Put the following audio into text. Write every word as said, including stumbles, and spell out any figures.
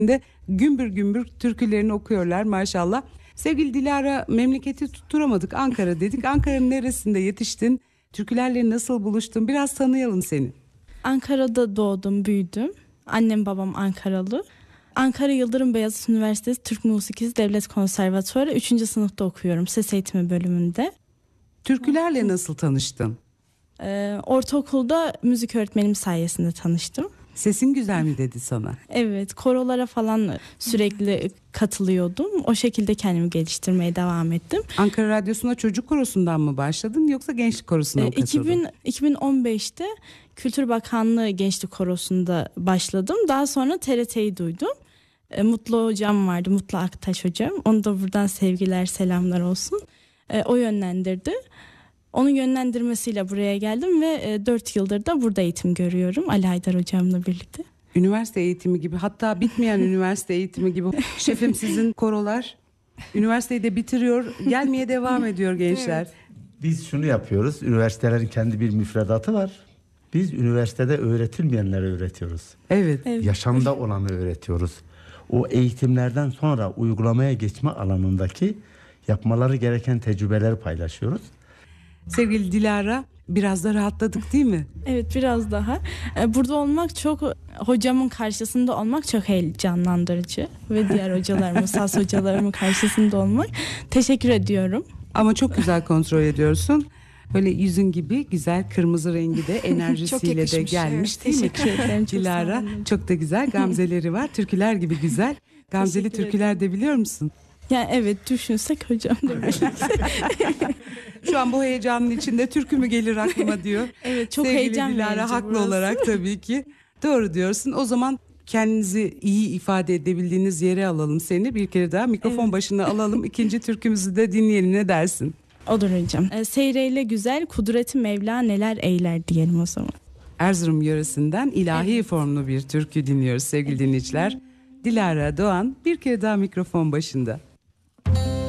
de gümbür gümbür türkülerini okuyorlar maşallah. Sevgili Dilara, memleketi tutturamadık, Ankara dedik. Ankara'nın neresinde yetiştin? Türkülerle nasıl buluştun? Biraz tanıyalım seni. Ankara'da doğdum, büyüdüm. Annem babam Ankaralı. Ankara Yıldırım Beyazıt Üniversitesi Türk Musikisi Devlet Konservatuarı üçüncü sınıfta okuyorum, ses eğitimi bölümünde. Türkülerle nasıl tanıştın? Ee, ortaokulda müzik öğretmenim sayesinde tanıştım. Sesin güzel mi dedi sana? Evet, korolara falan sürekli katılıyordum. O şekilde kendimi geliştirmeye devam ettim. Ankara Radyosu'na çocuk korosundan mı başladın yoksa gençlik korosuna mı katıldın? iki bin on beşte Kültür Bakanlığı Gençlik Korosu'nda başladım. Daha sonra T R T'yi duydum. Mutlu hocam vardı, Mutlu Aktaş hocam. Onu da buradan sevgiler, selamlar olsun. O yönlendirdi. Onun yönlendirmesiyle buraya geldim ve dört yıldır da burada eğitim görüyorum Ali Haydar hocamla birlikte. Üniversite eğitimi gibi, hatta bitmeyen üniversite eğitimi gibi. Şefim, sizin korolar üniversiteyi de bitiriyor, gelmeye devam ediyor gençler. Evet. Biz şunu yapıyoruz, üniversitelerin kendi bir müfredatı var. Biz üniversitede öğretilmeyenleri öğretiyoruz. Evet. Evet. Yaşamda olanı öğretiyoruz. O eğitimlerden sonra uygulamaya geçme alanındaki yapmaları gereken tecrübeleri paylaşıyoruz. Sevgili Dilara, biraz da rahatladık değil mi? Evet, biraz daha. Burada olmak çok, hocamın karşısında olmak çok heyecanlandırıcı. Ve diğer hocalarımın, saz hocalarımın karşısında olmak. Teşekkür ediyorum. Ama çok güzel kontrol ediyorsun. Böyle yüzün gibi güzel kırmızı rengi de enerjisiyle de gelmiş, evet. değil mi? Teşekkür ederim. Çok Dilara çok da güzel, gamzeleri var. Türküler gibi güzel. Gamzeli Teşekkür türküler de biliyor musun? Ya evet, düşünsek hocam da Şu an bu heyecanın içinde türkü mü gelir aklıma diyor. Evet, çok Sevgili heyecan Dilara, verici haklı burası. olarak tabii ki. Doğru diyorsun. O zaman kendinizi iyi ifade edebildiğiniz yere alalım seni. Bir kere daha mikrofon Evet. başına alalım. İkinci türkümüzü de dinleyelim, ne dersin? Olur hocam. E, seyreyle güzel, kudreti Mevla neler eyler diyelim o zaman. Erzurum yöresinden ilahi evet. formlu bir türkü dinliyoruz sevgili dinleyiciler. Dilara Doğan bir kere daha mikrofon başında.